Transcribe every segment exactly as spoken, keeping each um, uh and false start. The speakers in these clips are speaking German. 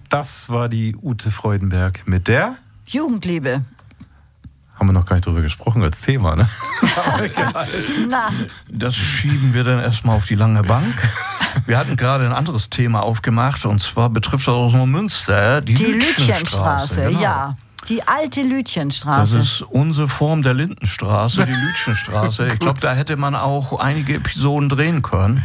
Das war die Ute Freudenberg mit der Jugendliebe. Haben wir noch gar nicht drüber gesprochen als Thema, ne? Na. Das schieben wir dann erstmal auf die lange Bank. Wir hatten gerade ein anderes Thema aufgemacht, und zwar betrifft das auch nur Münster, die, die Lütchenstraße. Lütchenstraße, genau. Ja. Die alte Lütchenstraße. Das ist unsere Form der Lindenstraße, die Lütchenstraße. Ich glaube, da hätte man auch einige Episoden drehen können.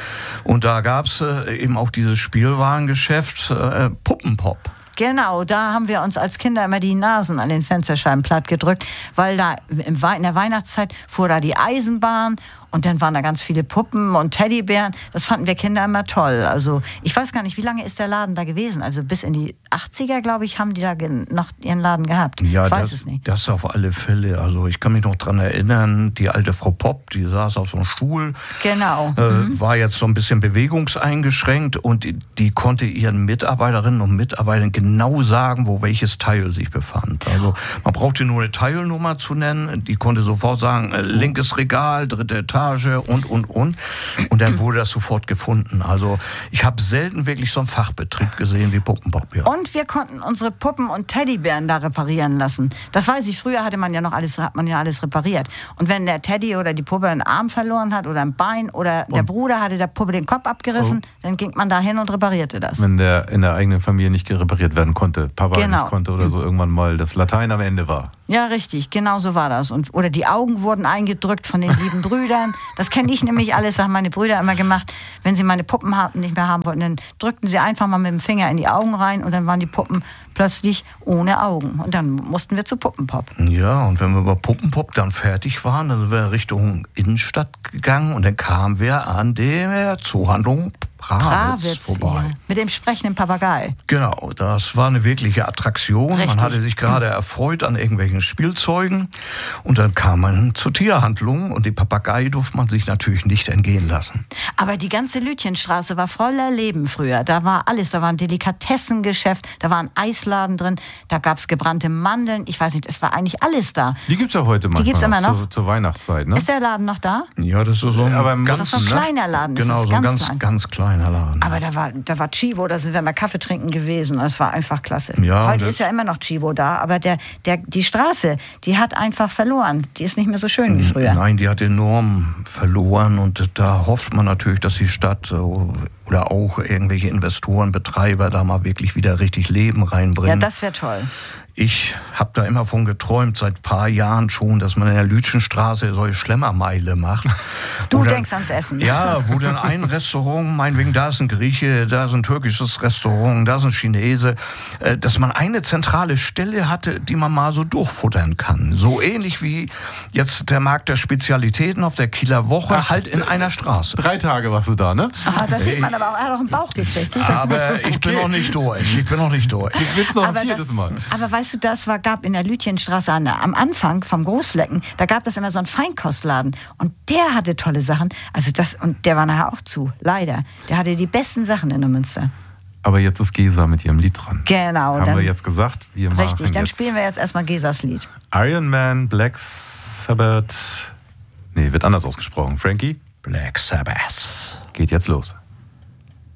Und da gab es äh, eben auch dieses Spielwarengeschäft äh, Puppenpop. Genau, da haben wir uns als Kinder immer die Nasen an den Fensterscheiben platt gedrückt, weil da in der Weihnachtszeit fuhr da die Eisenbahn und dann waren da ganz viele Puppen und Teddybären. Das fanden wir Kinder immer toll. Also ich weiß gar nicht, wie lange ist der Laden da gewesen? Also bis in die achtziger, glaube ich, haben die da noch ihren Laden gehabt. Ja, ich weiß das, es nicht. Das auf alle Fälle. Also ich kann mich noch dran erinnern, die alte Frau Popp, die saß auf so einem Stuhl. Genau. Äh, mhm. War jetzt so ein bisschen bewegungseingeschränkt und die, die konnte ihren Mitarbeiterinnen und Mitarbeitern genau sagen, wo welches Teil sich befand. Also man brauchte nur eine Teilnummer zu nennen. Die konnte sofort sagen, äh, linkes Regal, dritte Etage und, und, und. Und dann wurde das sofort gefunden. Also ich habe selten wirklich so einen Fachbetrieb gesehen wie Puppenpop. Ja. Und wir konnten unsere Puppen und Teddybären da reparieren lassen. Das weiß ich, früher hatte man ja noch alles, hat man ja alles repariert. Und wenn der Teddy oder die Puppe einen Arm verloren hat oder ein Bein oder der und Bruder hatte der Puppe den Kopf abgerissen, oh. dann ging man da hin und reparierte das. Wenn der in der eigenen Familie nicht repariert werden konnte, Papa genau. nicht konnte oder so, irgendwann mal das Latein am Ende war. Ja, richtig, genau so war das. Und, oder die Augen wurden eingedrückt von den lieben Brüdern. Das kenne ich nämlich alles, haben meine Brüder immer gemacht. Wenn sie meine Puppen nicht mehr haben wollten, dann drückten sie einfach mal mit dem Finger in die Augen rein und dann waren die Puppen plötzlich ohne Augen. Und dann mussten wir zu Puppenpop. Ja, und wenn wir bei Puppenpop dann fertig waren, dann sind wir Richtung Innenstadt gegangen und dann kamen wir an der Zoohandlung Prawitz vorbei. Ja, mit dem sprechenden Papagei. Genau, das war eine wirkliche Attraktion. Richtig. Man hatte sich gerade erfreut an irgendwelchen Spielzeugen und dann kam man zur Tierhandlung und die Papagei durfte man sich natürlich nicht entgehen lassen. Aber die ganze Lütchenstraße war voller Leben früher. Da war alles, da war ein Delikatessengeschäft, da war ein Eisladen drin, da gab es gebrannte Mandeln, ich weiß nicht, es war eigentlich alles da. Die gibt es ja heute manchmal. Die gibt es immer noch. Zur, zur Weihnachtszeit, ne? Ist der Laden noch da? Ja, das ist so ein, Aber ganz, das ist so ein kleiner Laden. Genau, ist so ein ganz, ganz, klein. ganz kleiner Laden. Aber da war, da war Chibo, da sind wir mal Kaffee trinken gewesen. Das war einfach klasse. Ja, heute ist ja immer noch Chibo da, aber der, der, die Straße, die hat einfach verloren. Die ist nicht mehr so schön wie früher. Nein, die hat enorm verloren und da hofft man natürlich, dass die Stadt oder auch irgendwelche Investoren, Betreiber da mal wirklich wieder richtig Leben reinbringen. Ja, das wäre toll. Ich habe da immer von geträumt, seit ein paar Jahren schon, dass man in der Lütchenstraße solche Schlemmermeile macht. Du Oder, denkst ans Essen. Ja, wo dann ein Restaurant, meinetwegen, da ist ein Grieche, da ist ein türkisches Restaurant, da ist ein Chinese, dass man eine zentrale Stelle hatte, die man mal so durchfuttern kann. So ähnlich wie jetzt der Markt der Spezialitäten auf der Kieler Woche, Ach, halt in einer Straße. Drei Tage warst du da, ne? Ah, das sieht man aber auch, er hat auch einen Bauch gekriegt. Aber ich bin noch nicht durch, ich bin noch nicht durch. Ich will's noch ein aber viertes das, Mal. Aber weißt du, das war, gab in der Lütchenstraße am Anfang vom Großflecken, da gab es immer so einen Feinkostladen und der hatte tolle Sachen. Also das, und der war nachher auch zu, leider. Der hatte die besten Sachen in der Münster. Aber jetzt ist Gesa mit ihrem Lied dran. Genau. Haben dann, wir jetzt gesagt. Wir richtig, dann jetzt spielen wir jetzt erstmal Gesas Lied. Iron Man, Black Sabbath. Nee, wird anders ausgesprochen. Frankie? Black Sabbath. Geht jetzt los.